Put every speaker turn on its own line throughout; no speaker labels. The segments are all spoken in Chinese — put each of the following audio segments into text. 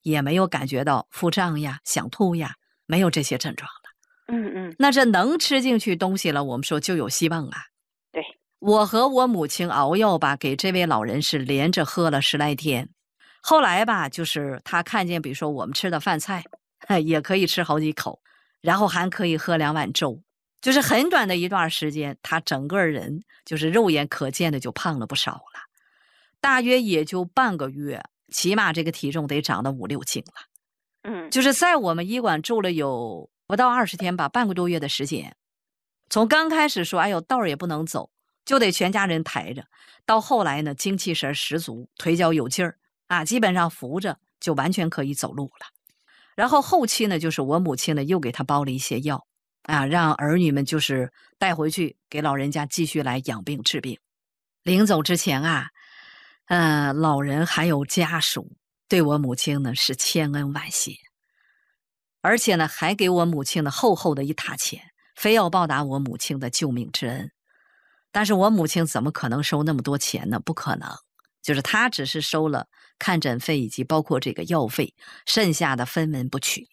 也没有感觉到腹胀呀、想吐呀，没有这些症状了。
那
这能吃进去东西了，我们说就有希望啊。
对，
我和我母亲熬药吧，给这位老人是连着喝了10来天。后来吧，就是他看见，比如说我们吃的饭菜，也可以吃好几口，然后还可以喝2碗粥，就是很短的一段时间，他整个人就是肉眼可见的就胖了不少了，大约也就半个月，起码这个体重得长到5、6斤了。就是在我们医馆住了有不到20天吧，半个多月的时间。从刚开始说，哎呦，道儿也不能走，就得全家人抬着，到后来呢，精气神十足，腿脚有劲儿啊，基本上扶着就完全可以走路了。然后后期呢，就是我母亲呢又给他包了一些药啊，让儿女们就是带回去给老人家继续来养病治病。临走之前啊，老人还有家属对我母亲呢是千恩万谢，而且呢还给我母亲呢厚厚的一沓钱，非要报答我母亲的救命之恩。但是我母亲怎么可能收那么多钱呢？不可能，就是她只是收了看诊费以及包括这个药费，剩下的分文不取。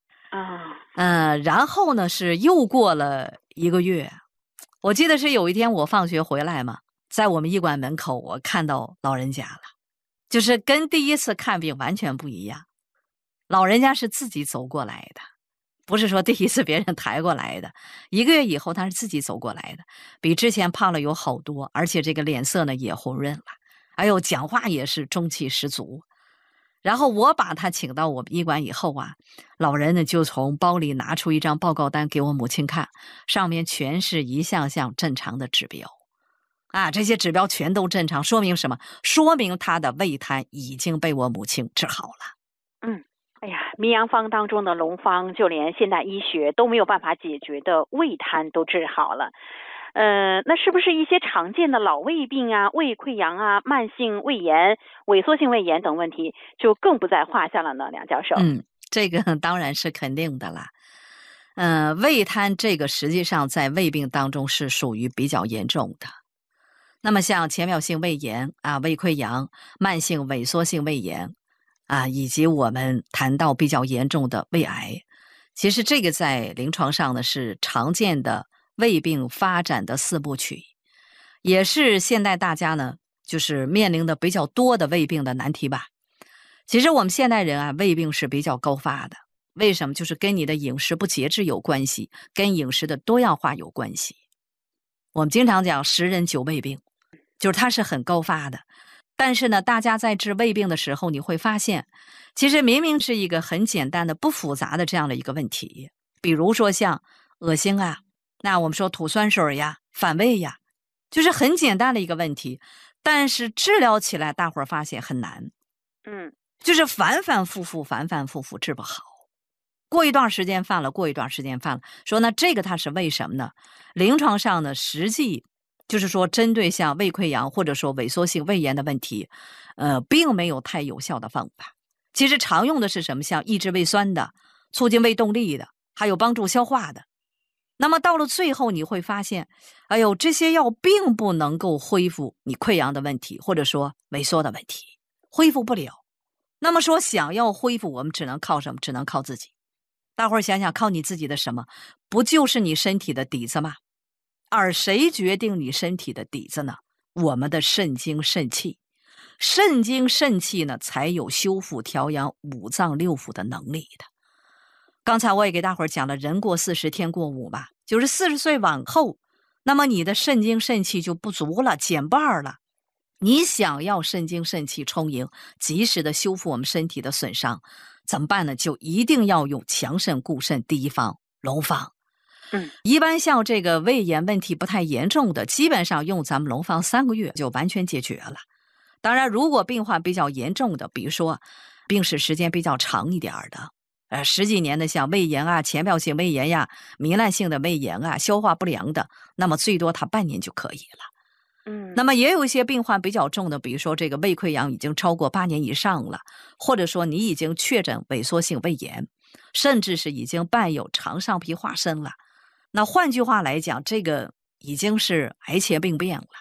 然后呢是又过了1个月，我记得是有一天我放学回来嘛，在我们医馆门口我看到老人家了，就是跟第一次看病完全不一样。老人家是自己走过来的，不是说第一次别人抬过来的。1个月以后他是自己走过来的，比之前胖了有好多，而且这个脸色呢也红润了，还有讲话也是中气十足。然后我把他请到我们医馆以后啊，老人呢就从包里拿出一张报告单给我母亲看，上面全是一项项正常的指标啊，这些指标全都正常，说明什么？说明他的胃瘫已经被我母亲治好了。
哎呀，名洋方当中的龙方，就连现代医学都没有办法解决的胃瘫都治好了。那是不是一些常见的老胃病啊、胃溃疡啊、慢性胃炎、萎缩性胃炎等问题就更不在话下了呢？梁教授。
这个当然是肯定的啦。胃瘫这个实际上在胃病当中是属于比较严重的。那么像浅表性胃炎啊、胃溃疡、慢性萎缩性胃炎啊，以及我们谈到比较严重的胃癌，其实这个在临床上呢是常见的胃病发展的4部曲，也是现代大家呢就是面临的比较多的胃病的难题吧。其实我们现代人啊，胃病是比较高发的，为什么？就是跟你的饮食不节制有关系，跟饮食的多样化有关系。我们经常讲10人9胃病，就是它是很高发的。但是呢，大家在治胃病的时候，你会发现，其实明明是一个很简单的、不复杂的这样的一个问题，比如说像恶心啊，那我们说吐酸水呀、反胃呀，就是很简单的一个问题，但是治疗起来，大伙儿发现很难。就是反反复复治不好，过一段时间犯了，过一段时间犯了。说那这个它是为什么呢？临床上呢，实际就是说针对像胃溃疡或者说萎缩性胃炎的问题，并没有太有效的方法。其实常用的是什么？像抑制胃酸的、促进胃动力的，还有帮助消化的。那么到了最后你会发现，哎呦，这些药并不能够恢复你溃疡的问题，或者说萎缩的问题，恢复不了。那么说想要恢复，我们只能靠什么？只能靠自己。大伙儿想想，靠你自己的什么？不就是你身体的底子吗？而谁决定你身体的底子呢？我们的肾精肾气。肾精肾气呢，才有修复调养5脏6腑的能力的。刚才我也给大伙儿讲了，人过40天过5吧，就是40岁往后，那么你的肾精肾气就不足了，减半了。你想要肾精肾气充盈，及时的修复我们身体的损伤，怎么办呢？就一定要用强肾固肾第一方龙方。一般像这个胃炎问题不太严重的，基本上用咱们龙方3个月就完全解决了。当然，如果病患比较严重的，比如说病史时间比较长一点的，10几年的，像胃炎啊、浅表性胃炎呀、糜烂性的胃炎啊、消化不良的，那么最多他半年就可以了。那么也有一些病患比较重的，比如说这个胃溃疡已经超过8年以上了，或者说你已经确诊萎缩性胃炎，甚至是已经伴有肠上皮化生了。那换句话来讲，这个已经是癌前病变了。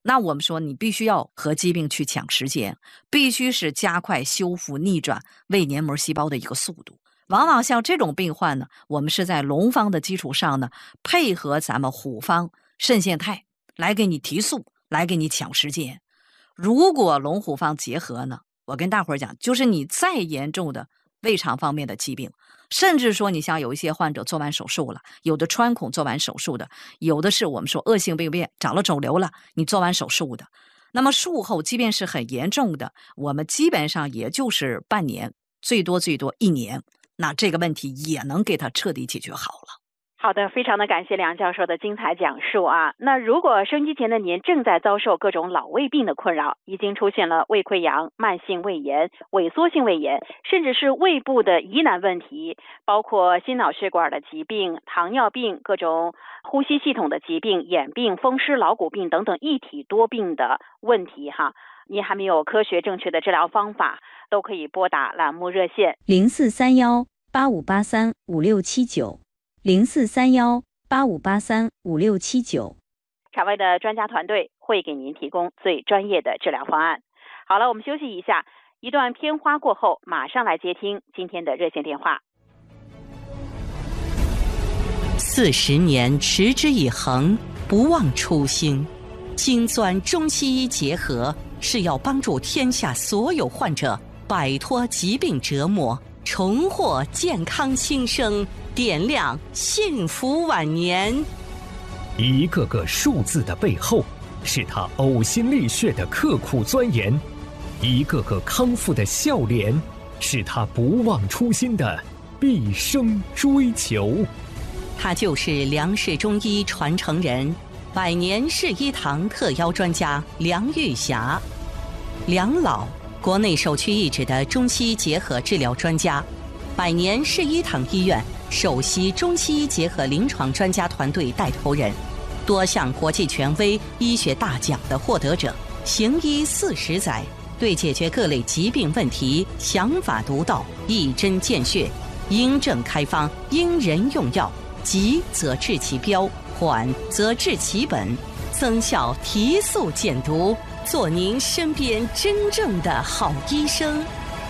那我们说你必须要和疾病去抢时间，必须是加快修复逆转胃黏膜细胞的一个速度。往往像这种病患呢，我们是在龙方的基础上呢，配合咱们虎方肾腺肽来给你提速，来给你抢时间。如果龙虎方结合呢，我跟大伙儿讲，就是你再严重的胃肠方面的疾病，甚至说你像有一些患者做完手术了，有的穿孔做完手术的，有的是我们说恶性病变长了肿瘤了，你做完手术的，那么术后即便是很严重的，我们基本上也就是半年，最多1年，那这个问题也能给他彻底解决好了。
好的，非常的感谢梁教授的精彩讲述啊。那如果收音机前的您正在遭受各种老胃病的困扰，已经出现了胃溃疡、慢性胃炎、萎缩性胃炎，甚至是胃部的疑难问题，包括心脑血管的疾病、糖尿病、各种呼吸系统的疾病、眼病、风湿劳骨病等等一体多病的问题哈，您还没有科学正确的治疗方法，都可以拨打栏目热线
043185835679。043185835679，
场外的专家团队会给您提供最专业的治疗方案。好了，我们休息一下，一段片花过后，马上来接听今天的热线电话。
40年持之以恒，不忘初心。金钻中西医结合，是要帮助天下所有患者摆脱疾病折磨，重获健康新生，点亮幸福晚年。
一个个数字的背后，是他呕心沥血的刻苦钻研；一个个康复的笑脸，是他不忘初心的毕生追求。
他就是梁氏中医传承人，百年世医堂特邀专家梁玉霞。梁老，国内首屈一指的中西医结合治疗专家，百年世医堂医院首席中西医结合临床专家团队带头人，多项国际权威医学大奖的获得者，行医40载，对解决各类疾病问题想法独到，一针见血，因症开方，因人用药，急则治其标，缓则治其本，增效提速减毒，做您身边真正的好医生。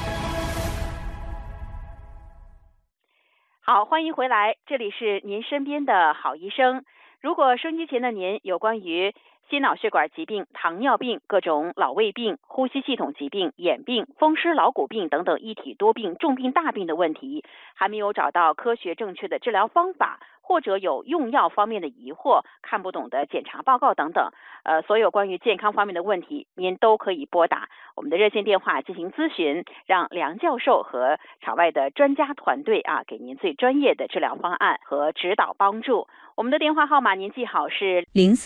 好，欢迎回来，这里是您身边的好医生。如果收音机前的您有关于心脑血管疾病、糖尿病、各种老胃病、呼吸系统疾病、眼病、风湿劳骨病等等一体多病、重病大病的问题，还没有找到科学正确的治疗方法，或者有用药方面的疑惑、看不懂的检查报告等等，所有关于健康方面的问题，您都可以拨打我们的热线电话进行咨询，让梁教授和场外的专家团队给您最专业的治疗方案和指导帮助。我们的电话号码您记好是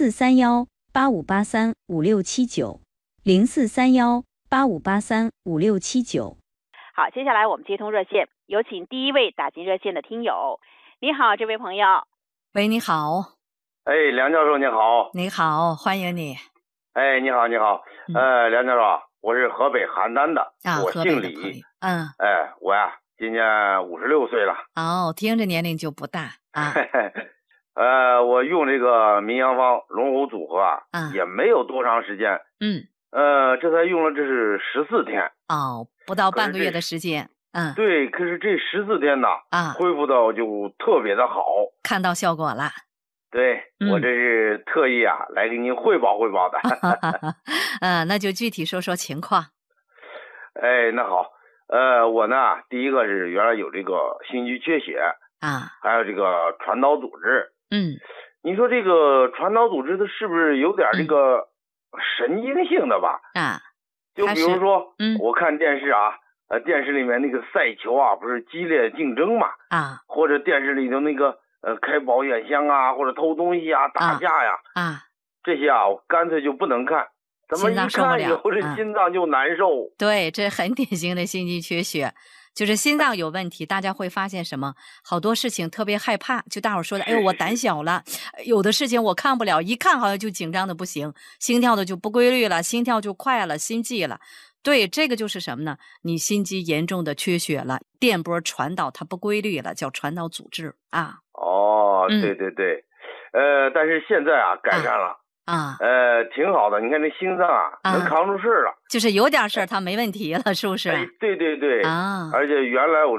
043185835679，043185835679。
好，接下来我们接通热线，有请第一位打进热线的听友。你好，这位朋友。
喂，你好。
哎，梁教授你好。
你好，欢迎你。
哎，你好，你好。梁教授，我是河北邯郸的，我姓李。哎，我呀，今年56岁了。
哦，听着年龄就不大啊。
我用这个民阳方龙虎组合也没有多长时间。这才用了这是14天。
哦，不到半个月的时间。
对，可是这14天呢，恢复到就特别的好，
看到效果了。
对，我这是特意来给您汇报汇报的。
那就具体说说情况。
哎，那好，我呢，第一个是原来有这个心肌缺血还有这个传导组织。你说这个传导组织它是不是有点这个神经性的吧？就比如说，我看电视电视里面那个赛球不是激烈竞争嘛？或者电视里头那个开保险箱或者偷东西打架这些我干脆就不能看。怎么一看以后这心脏就难受？
对，这很典型的心肌缺血，就是心脏有问题。大家会发现什么？好多事情特别害怕，就大伙说的，哎呦，我胆小了，有的事情我看不了，一看好像就紧张的不行，心跳的就不规律了，心跳就快了，心悸了。对，这个就是什么呢？你心肌严重的缺血了，电波传导它不规律了，叫传导阻滞
对对对，但是现在改善了。
啊，
挺好的。你看这心脏能扛住事儿了，
就是有点事儿他没问题了，是不是？
对对对啊！而且原来我